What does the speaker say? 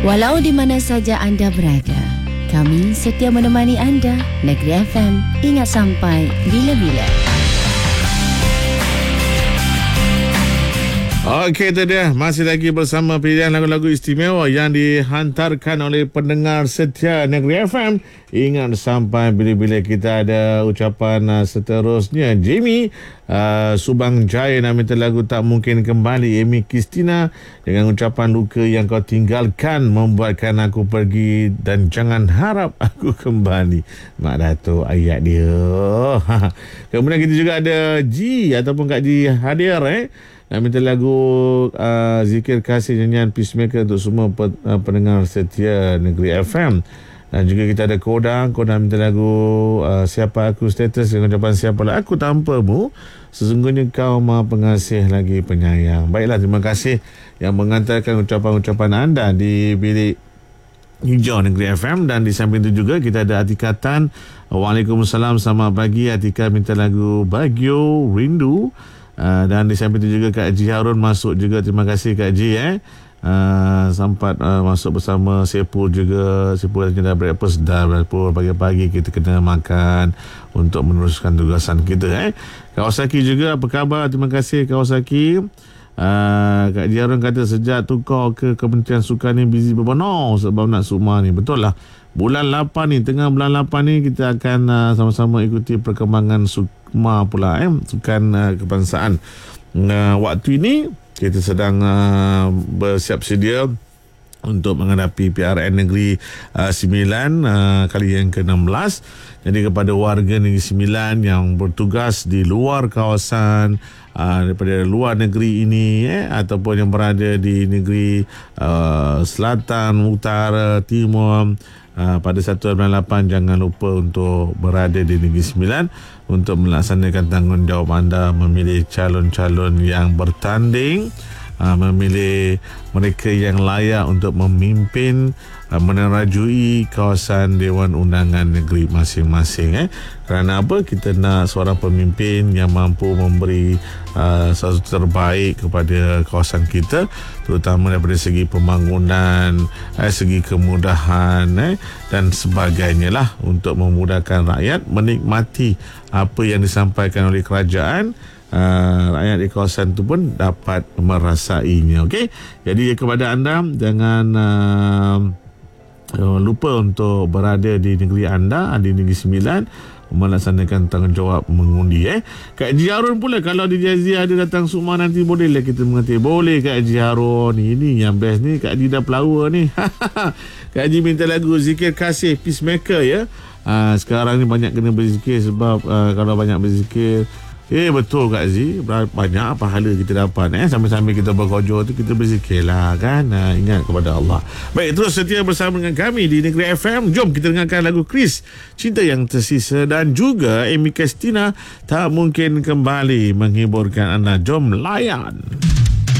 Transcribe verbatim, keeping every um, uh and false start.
Walau di mana saja anda berada, kami setia menemani anda. Negeri F M, ingat sampai bila-bila. Okey, itu dia. Masih lagi bersama pilihan lagu-lagu istimewa yang dihantarkan oleh pendengar setia Negeri F M. Ingat sampai bila-bila. Kita ada ucapan uh, seterusnya. Jamie uh, Subang Jaya nak minta lagu Tak Mungkin Kembali. Amy Christina dengan ucapan luka yang kau tinggalkan membuatkan aku pergi dan jangan harap aku kembali. Mak Datuk ayat dia. Kemudian kita juga ada G ataupun Kak G hadir eh. Nak minta lagu uh, Zikir Kasih Nyanyian Peacemaker untuk semua pe, uh, pendengar setia Negeri F M. Dan juga kita ada Kodang. Kodang minta lagu uh, Siapa Aku Status dengan ucapan siapalah aku tanpamu. Sesungguhnya kau maha pengasih lagi penyayang. Baiklah, terima kasih yang mengantarkan ucapan-ucapan anda di bilik hijau Negeri F M. Dan di samping itu juga kita ada Atika Tan. Waalaikumsalam, selamat pagi. Atika minta lagu Bagio Rindu. Uh, dan di samping itu juga Kak Ji Harun masuk juga. Terima kasih Kak Ji eh. Uh, sempat uh, masuk bersama Sepul juga. Sepul dah breakfast dah. Sepul pagi-pagi kita kena makan untuk meneruskan tugasan kita eh. Kawasaki juga, apa khabar? Terima kasih Kawasaki. Uh, Kak Ji Harun kata sejak tukar ke Kementerian Sukan ni busy berbono sebab nak sukma ni. Betul lah. Bulan lapan ni, tengah bulan lapan ni kita akan uh, sama-sama ikuti perkembangan sukma pula eh, sukan uh, kebangsaan. Uh, waktu ini kita sedang uh, bersiap sedia untuk menghadapi P R N Negeri uh, sembilan uh, kali yang ke enam belas. Jadi kepada warga Negeri Sembilan yang bertugas di luar kawasan uh, daripada luar negeri ini eh, ataupun yang berada di negeri uh, selatan, utara, timur, Uh, pada satu bulan lapan jangan lupa untuk berada di Negeri Sembilan untuk melaksanakan tanggungjawab anda memilih calon-calon yang bertanding, uh, memilih mereka yang layak untuk memimpin, uh, menerajui kawasan Dewan Undangan Negeri masing-masing eh. Kerana apa? Kita nak seorang pemimpin yang mampu memberi uh, sesuatu terbaik kepada kawasan kita, terutama daripada segi pembangunan, eh, segi kemudahan eh, dan sebagainya lah, untuk memudahkan rakyat menikmati apa yang disampaikan oleh kerajaan. Uh, rakyat di kawasan itu pun dapat merasainya. Okey, jadi kepada anda jangan uh, uh, lupa untuk berada di negeri anda, di Negeri Sembilan, melaksanakan tanggungjawab mengundi eh. Kak Ji Harun pula, kalau di Jazi ada datang sukma nanti bolehlah kita mengerti. Boleh Kak Ji Harun. Ini yang best ni, Kak Ji dah pelawa ni. Kak Ji minta lagu Zikir Kasih Peacemaker ya. Uh, sekarang ni banyak kena berzikir sebab uh, kalau banyak berzikir, Eh betul Kak Z, banyak pahala kita dapat eh. Sambil-sambil kita berkojo tu kita berzikirlah kan, uh, ingat kepada Allah. Baik, terus setia bersama dengan kami di Negeri F M. Jom kita dengarkan lagu Chris, Cinta Yang Tersisa, dan juga Amy Christina, Tak Mungkin Kembali, menghiburkan anda. Jom layan.